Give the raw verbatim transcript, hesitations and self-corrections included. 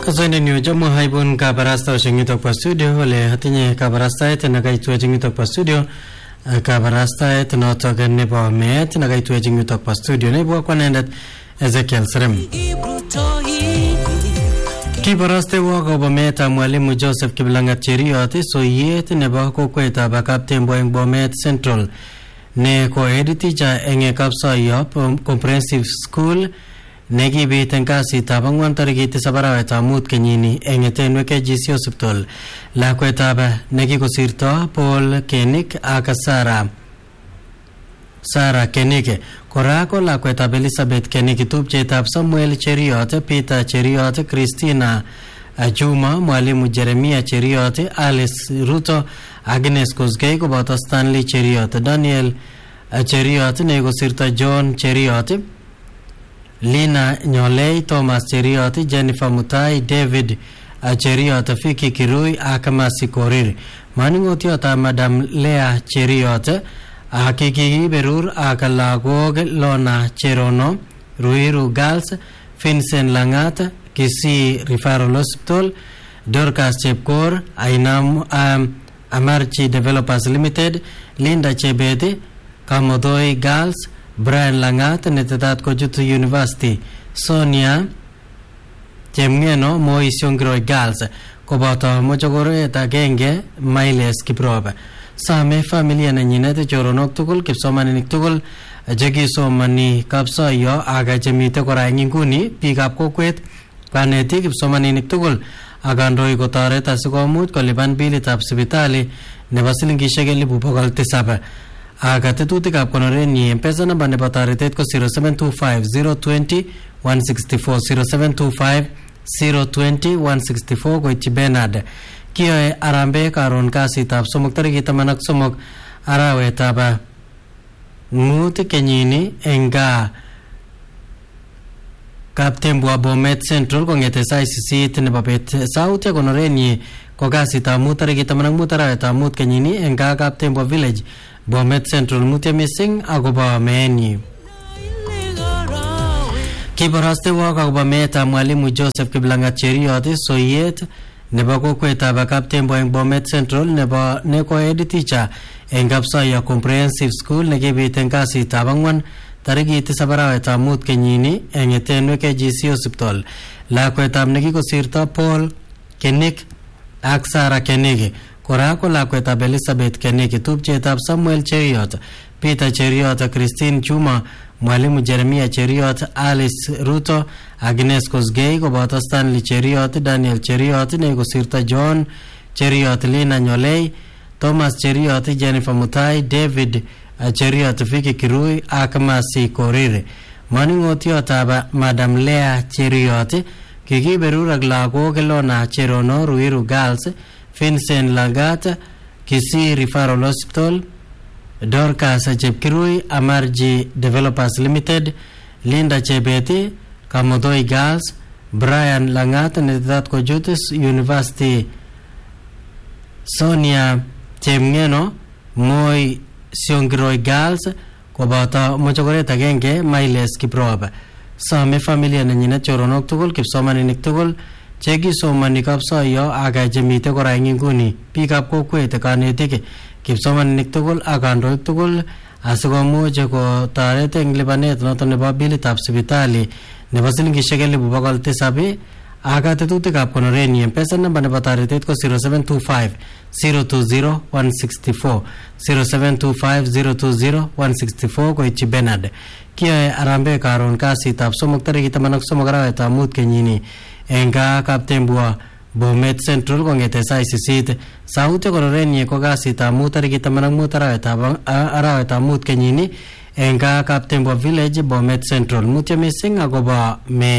Asante ni ujamu haibun kabarasta ushingitok pa studio ole hatinye kabarasta ete nagaitu ejingitok pa studio kabarasta ete notogen nebo meet nagaitu ejingitok pa studio nebo kwa nendet Ezekiel Serem Kibaraste wako oba meeta mwalimu Joseph Kiblangat Cheriot soyet nebo kokweta ba Captain Boeing Bomet Central ne ko editija enge kapsoyo comprehensive school Negi biten kasi tabang wan tarigi tisabara eta mut kenyini engeten weke jisi hospital la kwetaba negi kosirto Paul Kenik aka Sara Sara Kenike korako la kwetaba Elizabeth Kenike tupchetab Samuel Cheriot Peter Cheriot Christina Juma mwalimu Jeremia Cheriot Alice Ruto Agnes Kosgei koboto Stanley Cheriot Daniel Cheriot ne kosirto John Cheriot Lina Nyolei, Thomas Cheriot, Jennifer Mutai, David Cheriot, Fiki Kirui, Akamasi Korir. Maningotiota Madam Lea Cheriot, Akiki Berur, Akalagog, Lona Cherono, Ruiru Gals, Vincent Langat, Kisi Referral Hospital, Dorcas Chepkor, Ainam um, Amarchi Developers Limited, Linda Chebede, Kamodoi Gals, Brian Langat netetat Kojutu University Sonia Chemngeno Moi Siongiroi Girls koboto mochogoroet agenge Miles Kiprobe same familia nenyinet choronok tugul kipsomaninik tugul chekisomani kapsoyo aga chemite kora eng inguni biikab kokwet kanetik kipsomaninik tugul akandoi kotoret asikomuch kolipan bilitab sipitali nebo silingishek elipu bokol tisab Aga tetutikab konoreni M-Pesa namba nebo toretet ko zero seven two five zero two zero one six four zero seven two five zero two zero one six four koityi Bernard kiyoe arambe karon kasitab somok tarikit taman ak somok arawetab mut kenyini eng gaa Captain Bomet Central kongete sait sisit nebo bet sauti konoreni ko kasitab mut tarikit taman ak mut arawetab mut kenyini eng gaa Captain Bo Village Bomet Central mutya missing akobo meenyi Kibaraste wako akobo meetab mwalimu Joseph Kiblangat Cheriot soyet nebo kokwetab Captain Boeing Bomet Central nebo neko editicha eng kapsoyo comprehensive school nekibiten kasitab angwan tarikit tisab arawetab mut kenyini eng etenwek G C Hospital lakwetab nekikosirto Paul Kenik ak Sara Kenike Kora ko lakwetab Elizabeth Kenike tupchetab Samuel Cheriot, Peter Cheriot, Christine Juma, mwalimu Jeremia Cheriot, Alice Ruto, Agnes Kosgei, koboto Stanley Cheriot, Daniel Cheriot, nekosirto John Cheriot, Lina Nyolei, Thomas Cheriot, Jennifer Mutai, David Cheriot, Fiki Kirui, Akamasi Korire. Maningotiotab Madam Lea Cheriot, kikiberur ak lagok Lona Cherono, Ruiru Girls, Vincent Lagat, Kisi Referral Hospital, Dorcas Chepkirui, Amarji Developers Limited, Linda Chebeti, Kamodoi Girls, Brian Langat, netetat Kojutus University, Sonia Chemngeno, Moi Siongiroi Girls, koboto mochogoret agenge Miles Kiprobe. Same familia nenyinet choronok tugul kipsomaninik tugul chekisomani kapsoyo aga chemite kora eng inguni biikab kokwet kanetik kipsomaninik tugul ak kandoik tugul asikomuch kotoret eng lipanet noto nebo bilitab sipitali nebo silingishek elipu bokol tisab aga tetutikab konoreni M-Pesa namba nebo toretet ko zero seven two five zero two zero one six four zero seven two five zero two zero one six four koityi Bernard kiyoe arambe karon kasitab somok tarikit taman ak somok arawetab mut kenyini enga Captain Bomet Central kongete sait sisit sauti konoreni ko kasitab mut tarikit taman ak mut arawetab arawetab mut kenyini enga Captain Bo Village Bomet Central mutya missing akobo men